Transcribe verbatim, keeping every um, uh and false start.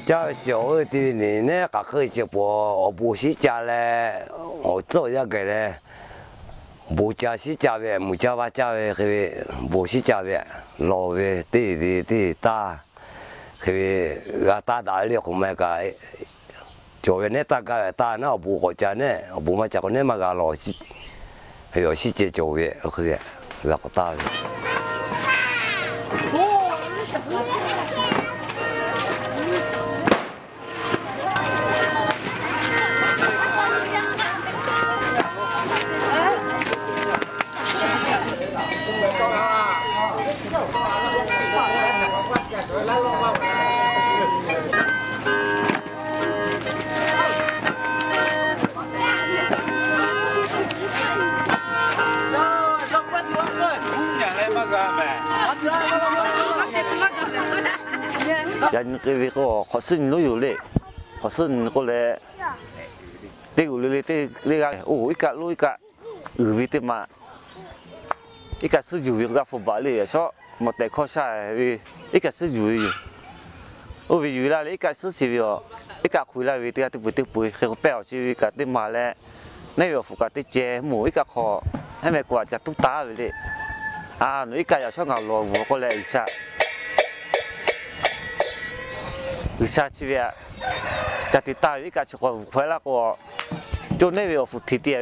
家小的人呢，个可以直播，我不是家嘞，我做一个嘞，不家是家的，没家话家的，个不是家的，老的对对对大，个个大大的红麦个，就为那大个大那不好家呢，不嘛家个那么个老是，还有是这就为个个个大的。 人cái việc của họ sinh nó nhiều lệ, họ sinh có lẽ tiêu lệ tiêu lệ cái, ô ít cả lối ít cả, ừ vì thế mà ít cả sử dụng việc gặp phục vụ lệ số một đại khó sai vì ít cả sử dụng, ô vì dù là ít cả sử dụng ít cả khui là vì tiêu tiêu bụi tiêu bụi khi có bèo chỉ vì cả tiêu mà lẽ nay việc phục vụ tiêu chè mù ít cả khó hay mẹ quả chặt tút tá vậy đấy, à nó ít cả giờ số ngào lò vừa có lẽ ít sao từ xa chi vậy, chặt thì tao ít cả chỉ có phải là có chỗ này về phục thị tiền